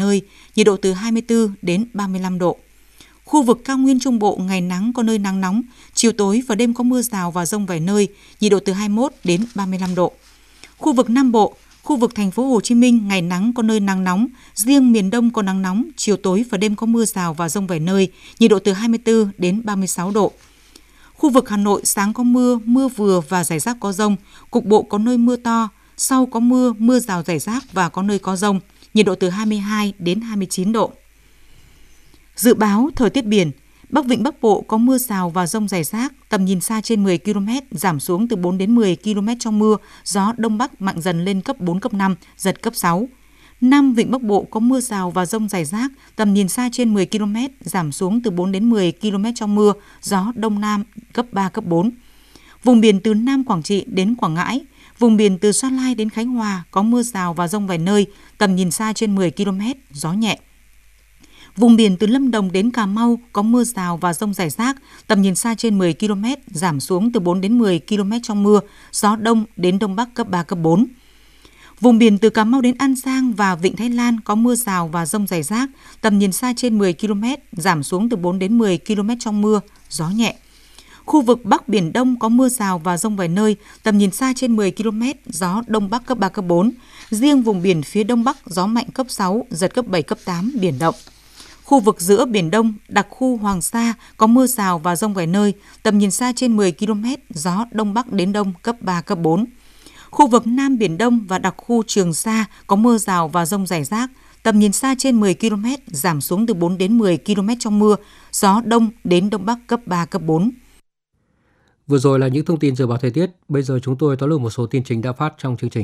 nơi, nhiệt độ từ 24 đến 35 độ. Khu vực cao nguyên Trung Bộ ngày nắng có nơi nắng nóng, chiều tối và đêm có mưa rào và dông vài nơi, nhiệt độ từ 21 đến 35 độ. Khu vực Nam Bộ, khu vực thành phố Hồ Chí Minh ngày nắng có nơi nắng nóng, riêng miền Đông có nắng nóng, chiều tối và đêm có mưa rào và dông vài nơi, nhiệt độ từ 24 đến 36 độ. Khu vực Hà Nội sáng có mưa, mưa vừa và rải rác có dông, cục bộ có nơi mưa to, sau có mưa, mưa rào rải rác và có nơi có dông, nhiệt độ từ 22 đến 29 độ. Dự báo thời tiết biển, Bắc Vịnh Bắc Bộ có mưa rào và dông rải rác, tầm nhìn xa trên 10 km, giảm xuống từ 4 đến 10 km trong mưa, gió Đông Bắc mạnh dần lên cấp 4, cấp 5, giật cấp 6. Nam Vịnh Bắc Bộ có mưa rào và dông rải rác, tầm nhìn xa trên 10 km, giảm xuống từ 4 đến 10 km trong mưa, gió Đông Nam cấp 3, cấp 4. Vùng biển từ Nam Quảng Trị đến Quảng Ngãi, vùng biển từ Sa Lai đến Khánh Hòa có mưa rào và dông vài nơi, tầm nhìn xa trên 10 km, gió nhẹ. Vùng biển từ Lâm Đồng đến Cà Mau có mưa rào và dông rải rác, tầm nhìn xa trên 10 km, giảm xuống từ 4 đến 10 km trong mưa, gió Đông đến Đông Bắc cấp 3, cấp 4. Vùng biển từ Cà Mau đến An Giang và Vịnh Thái Lan có mưa rào và dông rải rác, tầm nhìn xa trên 10 km, giảm xuống từ 4 đến 10 km trong mưa, gió nhẹ. Khu vực Bắc Biển Đông có mưa rào và dông vài nơi, tầm nhìn xa trên 10 km, gió Đông Bắc cấp 3, cấp 4. Riêng vùng biển phía Đông Bắc gió mạnh cấp 6, giật cấp 7, cấp 8, biển động. Khu vực giữa Biển Đông, đặc khu Hoàng Sa có mưa rào và dông vài nơi, tầm nhìn xa trên 10 km, gió Đông Bắc đến Đông cấp 3, cấp 4. Khu vực Nam Biển Đông và đặc khu Trường Sa có mưa rào và dông rải rác, tầm nhìn xa trên 10 km, giảm xuống từ 4 đến 10 km trong mưa, gió Đông đến Đông Bắc cấp 3, cấp 4. Vừa rồi là những thông tin dự báo thời tiết, bây giờ chúng tôi tóm lược một số tin chính đã phát trong chương trình.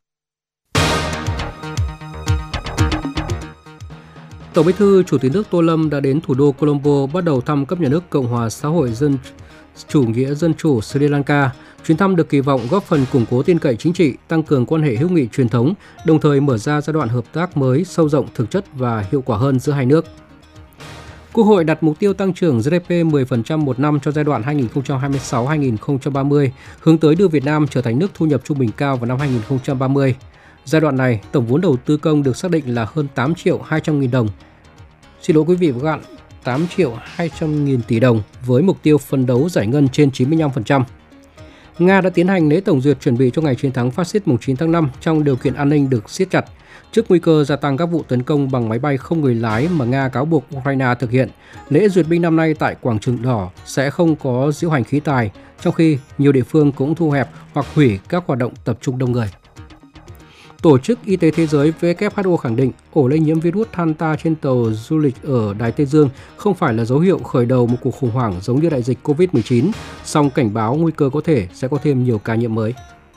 Tổng Bí thư Chủ tịch nước Tô Lâm đã đến thủ đô Colombo bắt đầu thăm cấp nhà nước Cộng hòa xã hội chủ nghĩa dân chủ Sri Lanka. Chuyến thăm được kỳ vọng góp phần củng cố tin cậy chính trị, tăng cường quan hệ hữu nghị truyền thống, đồng thời mở ra giai đoạn hợp tác mới sâu rộng, thực chất và hiệu quả hơn giữa hai nước. Quốc hội đặt mục tiêu tăng trưởng GDP 10% một năm cho giai đoạn 2026-2030, hướng tới đưa Việt Nam trở thành nước thu nhập trung bình cao vào năm 2030. Giai đoạn này, tổng vốn đầu tư công được xác định là hơn 8 triệu 200 nghìn đồng. Xin lỗi quý vị và các bạn, 8 triệu 200 nghìn tỷ đồng với mục tiêu phấn đấu giải ngân trên 95%. Nga đã tiến hành lễ tổng duyệt chuẩn bị cho ngày chiến thắng phát xít mùng 9 tháng 5 trong điều kiện an ninh được siết chặt. Trước nguy cơ gia tăng các vụ tấn công bằng máy bay không người lái mà Nga cáo buộc Ukraine thực hiện, lễ duyệt binh năm nay tại Quảng trường Đỏ sẽ không có diễu hành khí tài, trong khi nhiều địa phương cũng thu hẹp hoặc hủy các hoạt động tập trung đông người. Tổ chức Y tế Thế giới WHO khẳng định ổ lây nhiễm virus Hanta trên tàu du lịch ở Đài Tây Dương không phải là dấu hiệu khởi đầu một cuộc khủng hoảng giống như đại dịch COVID-19, song cảnh báo nguy cơ có thể sẽ có thêm nhiều ca nhiễm mới.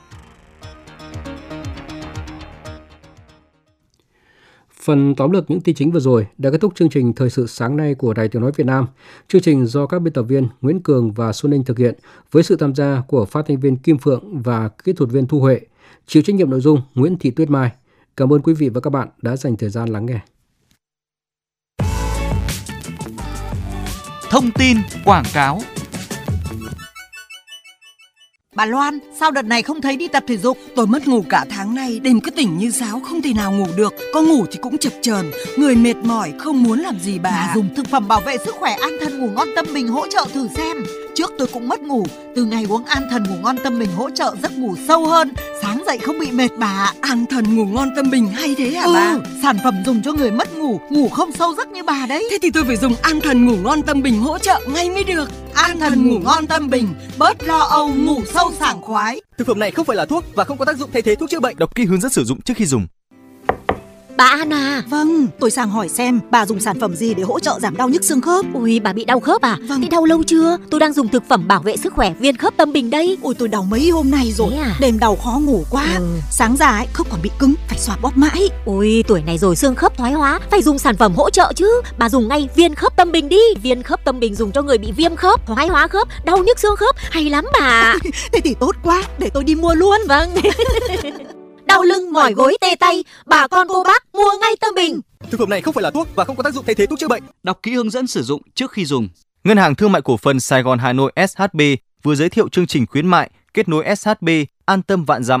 Phần tóm lược những tin chính vừa rồi đã kết thúc chương trình Thời sự sáng nay của Đài Tiếng nói Việt Nam. Chương trình do các biên tập viên Nguyễn Cường và Xuân Ninh thực hiện với sự tham gia của phát thanh viên Kim Phượng và kỹ thuật viên Thu Huệ. Chịu trách nhiệm nội dung Nguyễn Thị Tuyết Mai. Cảm ơn quý vị và các bạn đã dành thời gian lắng nghe. Thông tin quảng cáo. Bà Loan, sao đợt này không thấy đi tập thể dục? Tôi mất ngủ cả tháng nay, đêm cứ tỉnh như sáo, không thể nào ngủ được. Có ngủ thì cũng chập chờn, người mệt mỏi, không muốn làm gì bà. Dùng thực phẩm bảo vệ sức khỏe An Thần Ngủ Ngon Tâm Bình hỗ trợ thử xem. Trước tôi cũng mất ngủ, từ ngày uống An Thần Ngủ Ngon Tâm Bình hỗ trợ giấc ngủ sâu hơn, sáng dậy không bị mệt bà. An Thần Ngủ Ngon Tâm Bình hay thế hả bà? Sản phẩm dùng cho người mất ngủ, ngủ không sâu giấc như bà đấy. Thế thì tôi phải dùng An Thần Ngủ Ngon Tâm Bình hỗ trợ ngay mới được. An Thần Ngủ Ngon Tâm Bình, bớt lo âu, ngủ sâu sảng khoái. Thực phẩm này không phải là thuốc và không có tác dụng thay thế thuốc chữa bệnh. Đọc kỹ hướng dẫn sử dụng trước khi dùng. Bà An à? Vâng, tôi sang hỏi xem bà dùng sản phẩm gì để hỗ trợ giảm đau nhức xương khớp. Ui, bà bị đau khớp à? Vâng. Thế đau lâu chưa? Tôi đang dùng thực phẩm bảo vệ sức khỏe Viên Khớp Tâm Bình đây. Ôi, tôi đau mấy hôm nay rồi. À? Đêm đau khó ngủ quá. Sáng ra ấy, khớp còn bị cứng, phải xoa bóp mãi. Ôi, tuổi này rồi xương khớp thoái hóa, phải dùng sản phẩm hỗ trợ chứ. Bà dùng ngay Viên Khớp Tâm Bình đi. Viên Khớp Tâm Bình dùng cho người bị viêm khớp, thoái hóa khớp, đau nhức xương khớp, hay lắm bà. Thế thì tốt quá, để tôi đi mua luôn. Vâng. Đau lưng, mỏi gối, tê tay, bà con cô bác mua ngay Tâm Bình. Thực phẩm này không phải là thuốc và không có tác dụng thay thế thuốc chữa bệnh. Đọc kỹ hướng dẫn sử dụng trước khi dùng. Ngân hàng Thương mại Cổ phần Sài Gòn Hà Nội SHB vừa giới thiệu chương trình khuyến mại kết nối SHB an tâm vạn dặm.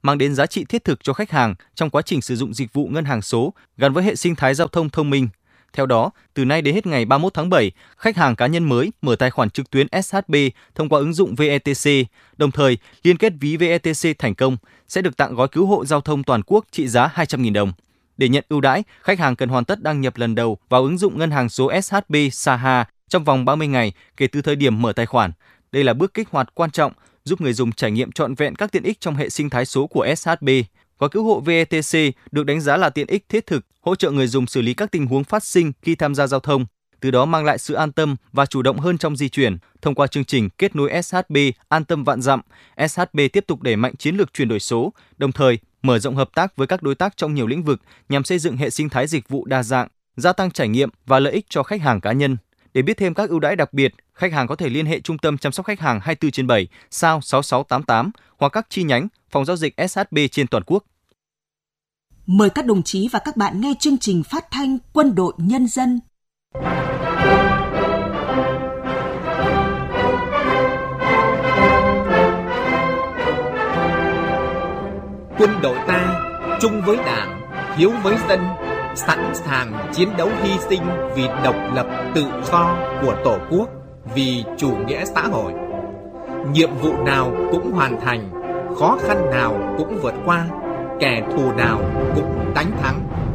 mang đến giá trị thiết thực cho khách hàng trong quá trình sử dụng dịch vụ ngân hàng số gắn với hệ sinh thái giao thông thông minh. Theo đó, từ nay đến hết ngày 31 tháng 7, khách hàng cá nhân mới mở tài khoản trực tuyến SHB thông qua ứng dụng VETC, đồng thời liên kết ví VETC thành công sẽ được tặng gói cứu hộ giao thông toàn quốc trị giá 200.000 đồng. Để nhận ưu đãi, khách hàng cần hoàn tất đăng nhập lần đầu vào ứng dụng ngân hàng số SHB Saha trong vòng 30 ngày kể từ thời điểm mở tài khoản. Đây là bước kích hoạt quan trọng giúp người dùng trải nghiệm trọn vẹn các tiện ích trong hệ sinh thái số của SHB. Gói cứu hộ VETC được đánh giá là tiện ích thiết thực, hỗ trợ người dùng xử lý các tình huống phát sinh khi tham gia giao thông, từ đó mang lại sự an tâm và chủ động hơn trong di chuyển. Thông qua chương trình kết nối SHB an tâm vạn dặm, SHB tiếp tục đẩy mạnh chiến lược chuyển đổi số, đồng thời mở rộng hợp tác với các đối tác trong nhiều lĩnh vực nhằm xây dựng hệ sinh thái dịch vụ đa dạng, gia tăng trải nghiệm và lợi ích cho khách hàng cá nhân. Để biết thêm các ưu đãi đặc biệt, khách hàng có thể liên hệ Trung tâm chăm sóc khách hàng 24/7 sao 6688 hoặc các chi nhánh, phòng giao dịch SHB trên toàn quốc. Mời các đồng chí và các bạn nghe chương trình phát thanh Quân đội Nhân dân. Quân đội ta chung với Đảng, hiếu với dân, sẵn sàng chiến đấu hy sinh vì độc lập tự do của Tổ quốc, vì chủ nghĩa xã hội. Nhiệm vụ nào cũng hoàn thành, khó khăn nào cũng vượt qua, kẻ thù nào cũng đánh thắng.